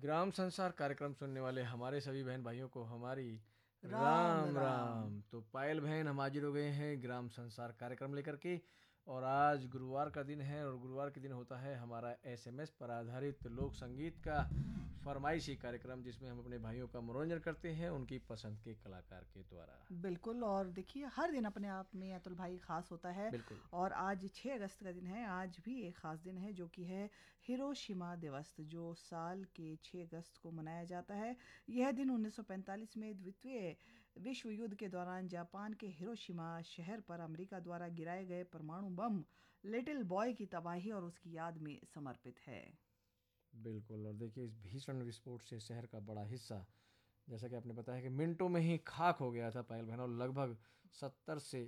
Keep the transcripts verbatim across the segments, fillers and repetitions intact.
ग्राम संसार कार्यक्रम सुनने वाले हमारे सभी बहन भाइयों को हमारी राम राम राम। राम। तो पायल बहन हम हाजिर हो गए हैं ग्राम संसार कार्यक्रम लेकर के। और आज गुरुवार का दिन है और गुरुवार के दिन होता है हमारा एसएमएस पर आधारित लोक संगीत का फरमाइशी कार्यक्रम, जिसमें हम अपने भाइयों का मनोरंजन करते हैं उनकी पसंद के कलाकार के द्वारा। बिल्कुल। और देखिए, हर दिन अपने आप में अतुल भाई खास होता है। बिल्कुल। और आज छह अगस्त का दिन है। आज भी एक खास दिन है जो कि है हिरोशिमा दिवस, जो साल के छह अगस्त को मनाया जाता है। यह दिन उन्नीस सौ पैंतालीस में द्वितीय विश्व युद्ध के दौरान जापान के हिरोशिमा शहर पर अमेरिका द्वारा गिराए गए परमाणु बम लिटिल बॉय की तबाही और उसकी याद में समर्पित है। बिल्कुल। और देखिए, इस भीषण विस्फोट से शहर का बड़ा हिस्सा, जैसा कि आपने बताया कि मिनटों में ही खाक हो गया था पायल बहन, और लगभग सत्तर से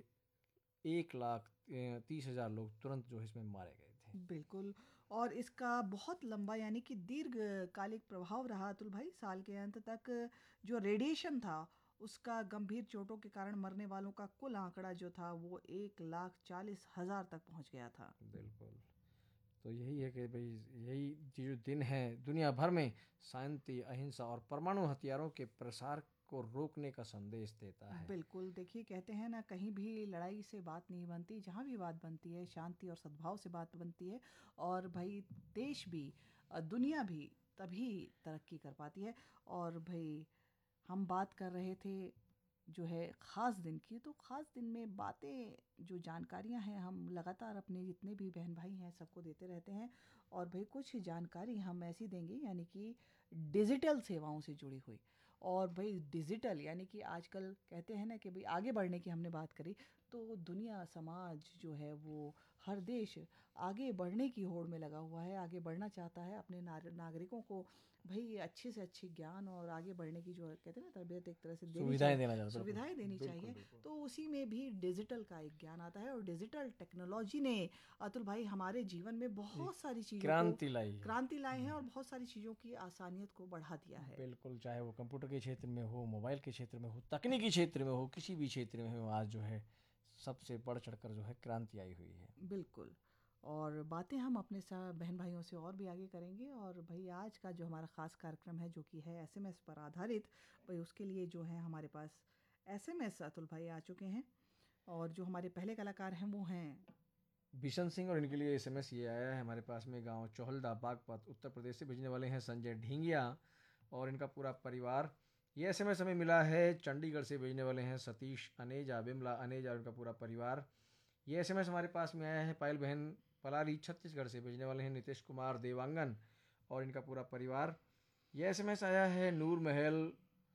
एक लाख तीस हजार लोग तुरंत जो है इसमें मारे गए थे। बिल्कुल। और इसका बहुत लंबा यानी कि दीर्घकालिक प्रभाव रहा अतुल भाई। साल के अंत तक जो रेडिएशन था, उसका गंभीर चोटों के कारण मरने वालों का कुल आंकड़ा जो था वो एक लाख चालीस हजार तक पहुंच गया था। बिल्कुल। तो यही है कि भाई, यही जो दिन है दुनिया भर में शांति, अहिंसा और परमाणु हथियारों के प्रसार को रोकने का संदेश देता है। बिल्कुल। देखिए, कहते हैं ना, कहीं भी लड़ाई से बात नहीं बनती, जहाँ भी बात बनती है शांति और सद्भाव से बात बनती है। और भाई, देश भी अ, दुनिया भी तभी तरक्की कर पाती है। और भाई, हम बात कर रहे थे जो है ख़ास दिन की, तो ख़ास दिन में बातें, जो जानकारियां हैं, हम लगातार अपने जितने भी बहन भाई हैं सबको देते रहते हैं। और भाई, कुछ जानकारी हम ऐसी देंगे यानी कि डिजिटल सेवाओं से जुड़ी हुई। और भाई, डिजिटल यानी कि आजकल कहते हैं ना कि भाई आगे बढ़ने की हमने बात करी, तो दुनिया समाज जो है वो हर देश आगे बढ़ने की होड़ में लगा हुआ है, आगे बढ़ना चाहता है। अपने नागरिकों को भाई अच्छे से अच्छी ज्ञान और आगे बढ़ने की जो कहते हैं ना तरबियत एक तरह से देनी सुविधाएं चाहिए, देना चाहता, बिल्कुल सुविधाएं देनी बिल्कुल चाहिए। बिल्कुल। तो उसी में भी डिजिटल का एक ज्ञान आता है। और डिजिटल टेक्नोलॉजी ने अतुल भाई हमारे जीवन में एक बहुत सारी चीज़ों को क्रांति लाई है। क्रांति लाए हैं और बहुत सारी चीज़ों की आसानियत को बढ़ा दिया है। बिल्कुल, चाहे वो कंप्यूटर के क्षेत्र में हो, मोबाइल के क्षेत्र में हो, तकनीकी क्षेत्र में हो, किसी भी क्षेत्र में हो, आज जो है सबसे बढ़ चढ़कर जो है क्रांति आई हुई है। बिल्कुल। और बातें हम अपने सा बहन भाइयों से और भी आगे करेंगे। और भाई, आज का जो हमारा ख़ास कार्यक्रम है जो कि है एसएमएस पर आधारित, भाई उसके लिए जो है हमारे पास एसएमएस अतुल भाई आ चुके हैं। और जो हमारे पहले कलाकार हैं वो हैं बिशन सिंह, और इनके लिए एसएमएस ये आया है हमारे पास में। गांव चौहलदा बागपत उत्तर प्रदेश से भेजने वाले हैं संजय ढींगिया और इनका पूरा परिवार। ये एसएमएस हमें मिला है चंडीगढ़ से भेजने वाले हैं सतीश अनेजा, बिमला अनेजा और इनका पूरा परिवार। ये एसएमएस हमारे पास में आया है पायल बहन पलारी छत्तीसगढ़ से भेजने वाले हैं नितेश कुमार देवांगन और इनका पूरा परिवार। ये एसएमएस आया है नूर महल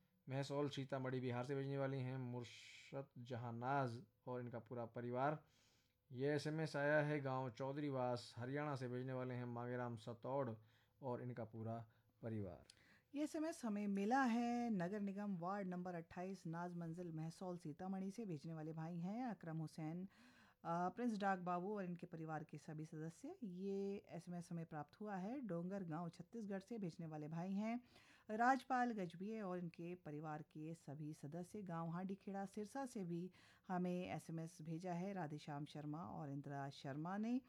महसौल सीतामढ़ी बिहार से भेजने वाली हैं मुर्शद जहानाज और इनका पूरा परिवार। ये एसएमएस आया है गांव चौधरीवास हरियाणा से भेजने वाले हैं मांगेराम सतौड़ और इनका पूरा परिवार। ये एसएमएस हमें मिला है नगर निगम वार्ड नंबर अट्ठाईस नाज मंजिल महसौल सीतामढ़ी से। भेजने वाले भाई हैं अकरम हुसैन, अ, प्रिंस डाक बाबू और इनके परिवार के सभी सदस्य। ये एसएमएस हमें प्राप्त हुआ है डोंगर गांव छत्तीसगढ़ से। भेजने वाले भाई हैं राजपाल गजभिये और इनके परिवार के सभी सदस्य। गांव हांडीखेड़ा सिरसा से भी हमें एसएमएस भेजा है राधेश्याम शर्मा और इंदिरा शर्मा ने।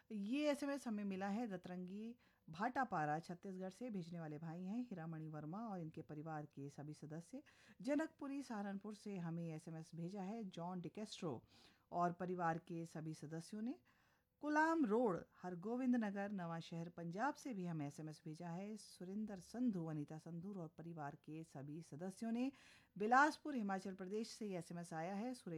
ये एसएमएस हमें मिला है रतरंगी भाटापारा छत्तीसगढ़ से। भेजने वाले भाई हैं हीरामणि वर्मा और इनके परिवार के सभी सदस्य। जनकपुरी सहारनपुर से हमें एसएमएस भेजा है जॉन डिकेस्ट्रो और परिवार के सभी सदस्यों ने। कुलाम रोड हरगोविंद नगर नवा शहर पंजाब से भी हमें एसएमएस भेजा है सुरिंदर संधू, अनीता संधू और परिवार के सभी सदस्यों ने। बिलासपुर हिमाचल प्रदेश से एसएमएस आया है सुरेश